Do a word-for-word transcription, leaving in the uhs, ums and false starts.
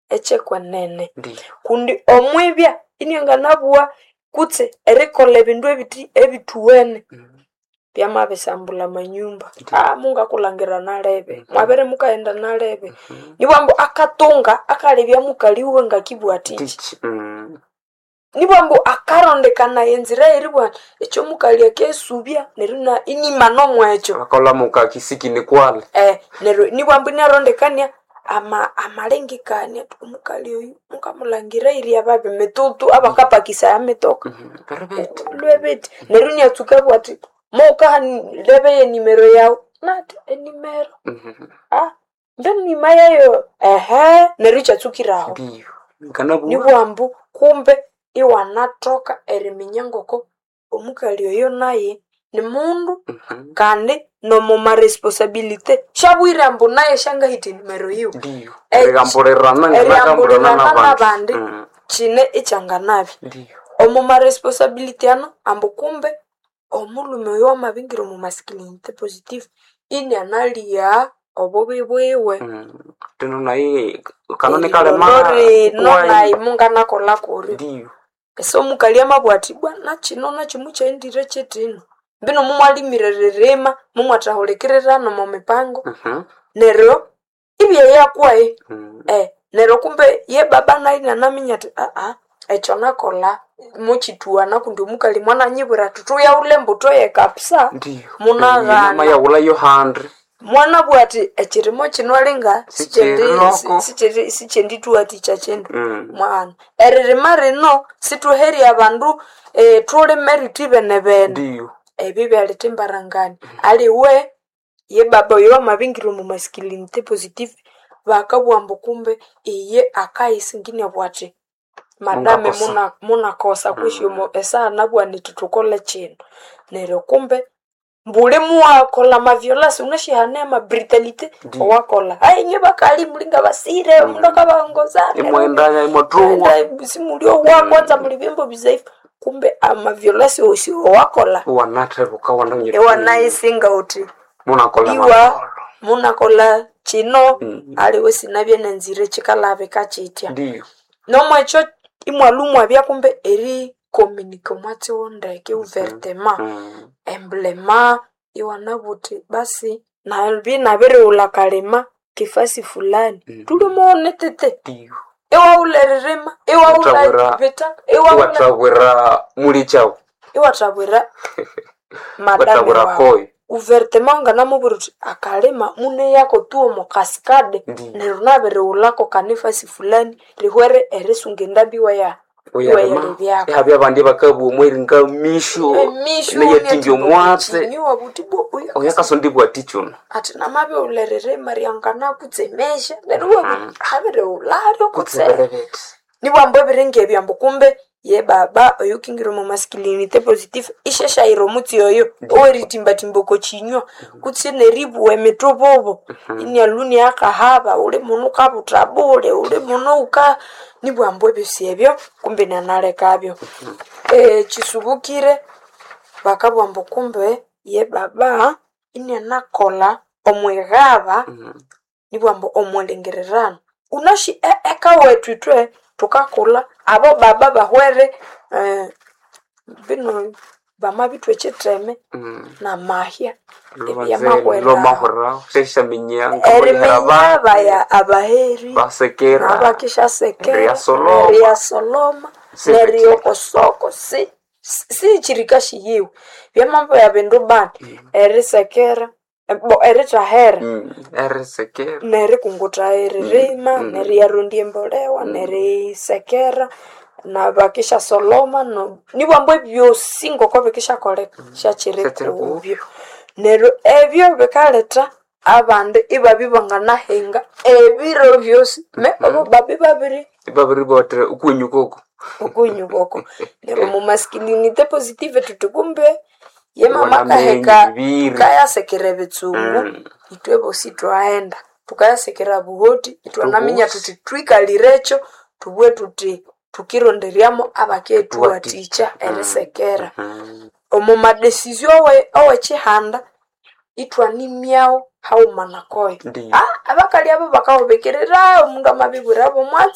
eche kwa nene Ndi. kundi omwibya inyanganabuwa kutse erikola ebindu ebiti ebituwene Mm. byama bisambula manyumba ah munga kulangira nalebe mm -hmm. mwabere mukaenda nalebe mm -hmm. nibambo akatunga akalebya mukaliwe ngakibwatichi mm. nibambo akarondekana yenzira eribwa echo mukalia kesubya neruna inima no mwecho akola muka kisiki ni kwale eh nero nibambo narondekania ama amalengekania tukumukali oyu mukamulangira iri ababe metutu abakapa kisa ametoka mm -hmm. lwebeti nerunya tukabwati moka lebe nimero yao nat enimero mm -hmm. ah ndo nima yayo ehe nerucha tukiraho ndio kanabu nibwambu kumbe iwanatoka eriminyangoko omukali oyo naye ni mundu mm -hmm. kandi no mu responsibility shabwira mbu naye shanga hiti nimero hiyo ndio erigamborerana erigamborerana nabandi mm. chine ichanganabi ndio omu responsibility ano ambu kumbe omulume oyo amabingiro mu masculinity positive ini analia obobebwewe mm. teno naye kanone kale ma no naye mungana kola kuri ndio eso mukalia mabwati bwana chino na chimucha indire chetino mbino mumwalimirererema mumwataholekererana mu mipango uh -huh. nero ibye yakwae mm. eh nero kumbe ye baba naye nanaminyati a a echo nakola muchitua nakundi mukali mwana nyibura tutu ya ulembo toye kapsa ndio munagana mama ya ula yo hundred mwana bwati echirimo chinolenga sichendi sichendi sichendi tu ati chachendo mm. mwana erere mare no situheri abandu eh tole meriti benebene ndio ebibi alitimbarangani mm. aliwe ye baba yo mabingiro mu masculinity positive bakabwambo kumbe iye akayisingine bwati madame muna muna kosa kushimo mm. esa nabwa nitutukole chino nero kumbe mbule muwakola ma violence unashihane ma brutalite wakola ai nyeba kali mulinga basire mm. mundoka baongozana imwendanya imotruwa simulio wa kwanza mulibembo bizaifu kumbe ama violence osi wakola wanateruka wananyira e wanaisinga uti munakola iwa munakola chino mm. aliwe sinabye nenzire chikalabe kachitia ndio no mwacho imwalumu abya kumbe eri communique mwati ondeke ouvertement mm. emblema iwanabuti basi na albi na bere ulakalema kifasi fulani mm. tulumone tete ndio ewa ulererema ewa ulabeta ewa watawera mulichao ewa tabwera madame wa ouvertement ngana muburuti akalema mune yako tuo mo cascade nerunabere ulako kanifasi fulani rihwere eresunge ndabiwa ya oya ya habya bandi bakabu mweringa misho ne yatinjo mwatse niwa butibo oya kasondibwa tichuno ati na mabe ulerere mariangana kutsemesha nerwa habere ularo kutse ni bambo birenge byambo kumbe ye baba oyukingiro mu masculinity positive ishesha iromuti yoyo ori timba timboko chinyo kutse neribu we metrobobo ini aluni akahaba ule munu kabutrabule ule munu uka ni bambo byosebyo kumbe nanale kabyo eh chisubukire bakabwambo kumbe ye baba ini anakola omwegaba ni bambo omwelengererana unashi e, eka wetu twe tukakula abo baba bahwere eh bino bama bitwe chetreme mm. na mahia ya mahwera lo mahwera sesha minyanga eraba ya abaheri basekera abakisha sekera ya soloma ya soloma nerio kosoko si si chirikashi yiwe bya mambo ya bendo bani mm. erisekera bo erita hera mm ere sekera nere kunguta ere rima mm. nere yarundi mbolewa mm. nere sekera na bakisha soloma no nibwambo byo singo ko bakisha kole mm. shachire kubyo nero ebyo bekaleta abande ibabibangana henga ebiro byose me abo babi babiri babiri botre ukunyukoko ukunyukoko nero mu masculinity positive tutukumbe ye mama kaheka kaya sekere betsungu mm. itwebo sitwaenda tukaya sekera buhoti itwanaminya tuti twika lirecho tubwe tuti tukironderiamo abaketu aticha ere sekera mm. omo ma decision we owe chihanda itwani miao hau manakoi ah abakali abo bakaobekerera omunga mabibura bo mwatsi